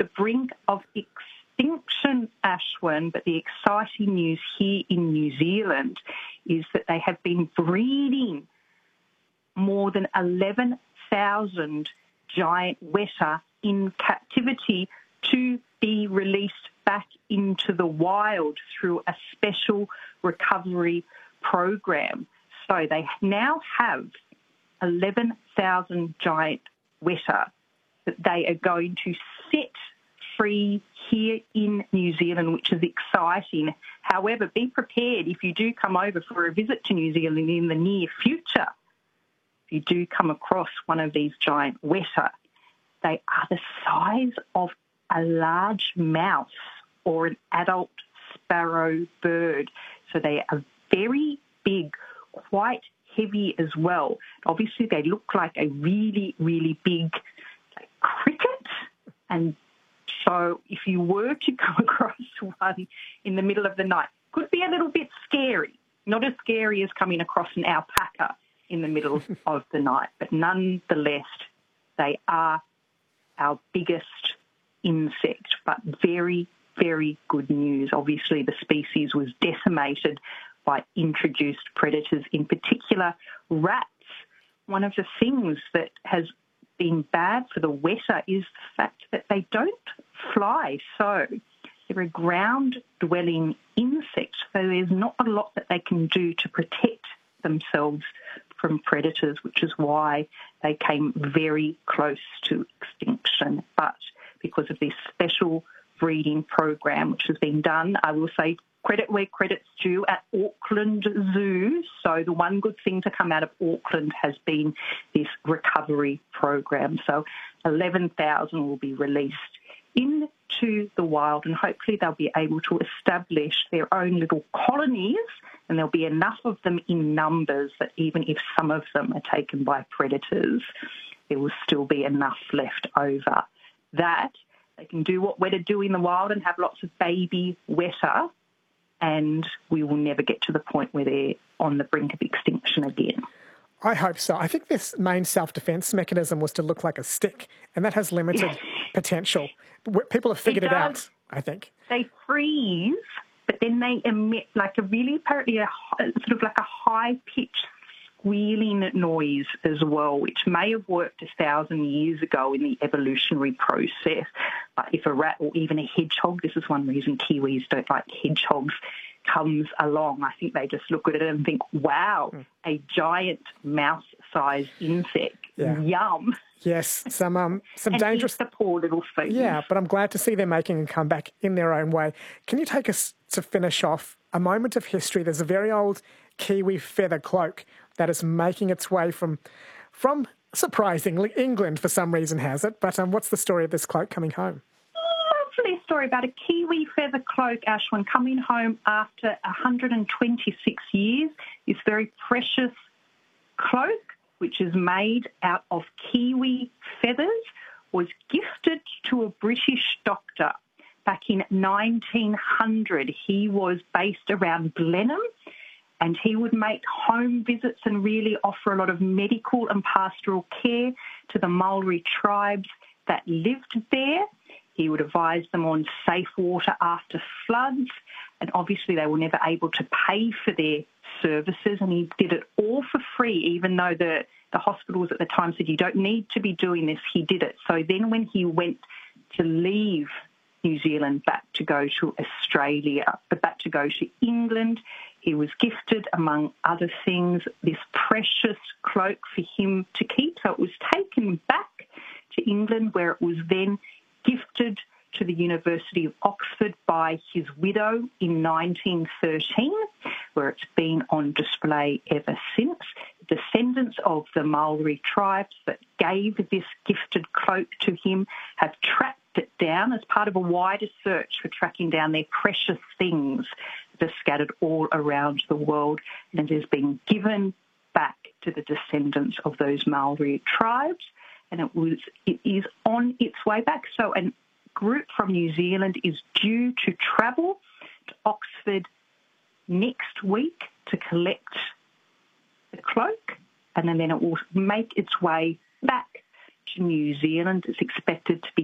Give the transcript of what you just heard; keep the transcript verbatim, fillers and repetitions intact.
the brink of extinction, Ashwin, but the exciting news here in New Zealand is that they have been breeding more than eleven thousand giant weta in captivity to be released back into the wild through a special recovery program. So they now have eleven thousand giant weta that they are going to set free here in New Zealand, which is exciting. However, be prepared if you do come over for a visit to New Zealand in the near future. If you do come across one of these giant weta, they are the size of a large mouse or an adult sparrow bird. So they are very big, quite heavy as well. Obviously, they look like a really, really big like, cricket. And so if you were to come across one in the middle of the night, could be a little bit scary. Not as scary as coming across an alpaca in the middle of the night, but nonetheless, they are our biggest insect, but very, very good news. Obviously, the species was decimated by introduced predators, in particular rats. One of the things that has been bad for the weta is the fact that they don't fly. So they're a ground-dwelling insect, so there's not a lot that they can do to protect themselves from predators, which is why they came very close to extinction. But because of this special breeding program which has been done, I will say credit where credit's due at Auckland Zoo. So the one good thing to come out of Auckland has been this recovery program. So eleven thousand will be released into the wild, and hopefully they'll be able to establish their own little colonies, and there'll be enough of them in numbers that even if some of them are taken by predators, there will still be enough left over. That they can do what weta do in the wild and have lots of baby weta, and we will never get to the point where they're on the brink of extinction again. I hope so. I think this main self-defense mechanism was to look like a stick, and that has limited potential. People have figured it, it out, I think. They freeze, but then they emit like a really, apparently, a, sort of like a high-pitched squealing noise as well, which may have worked a thousand years ago in the evolutionary process. But if a rat or even a hedgehog, this is one reason Kiwis don't like hedgehogs, comes along, I think they just look at it and think, wow, mm. a giant mouse-sized insect. Yeah. Yum. Yes, some um, some and dangerous... the poor little thing. Yeah, but I'm glad to see they're making a comeback in their own way. Can you take us to finish off a moment of history? There's a very old Kiwi feather cloak that is making its way from, from surprisingly, England for some reason has it. But um, what's the story of this cloak coming home? Lovely story about a Kiwi feather cloak, Ashwin, coming home after one hundred twenty-six years. This very precious cloak, which is made out of Kiwi feathers, was gifted to a British doctor back in nineteen hundred. He was based around Blenheim, and he would make home visits and really offer a lot of medical and pastoral care to the Maori tribes that lived there. He would advise them on safe water after floods, and obviously they were never able to pay for their services, and he did it all for free, even though the, the hospitals at the time said, you don't need to be doing this. He did it. So then when he went to leave New Zealand back to go to Australia, but back to go to England, he was gifted, among other things, this precious cloak for him to keep. So it was taken back to England, where it was then gifted to the University of Oxford by his widow in nineteen thirteen, where it's been on display ever since. Descendants of the Maori tribes that gave this gifted cloak to him have tracked it down as part of a wider search for tracking down their precious things that are scattered all around the world, and it has been given back to the descendants of those Maori tribes, and it was it is on its way back. So a group from New Zealand is due to travel to Oxford next week to collect the cloak, and then it will make its way back to New Zealand. It's expected to be